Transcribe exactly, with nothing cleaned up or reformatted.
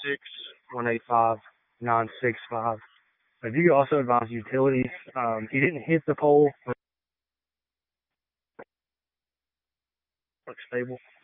six, one eight five, nine six five. If you could also advise utilities, um, he didn't hit the pole. Looks stable.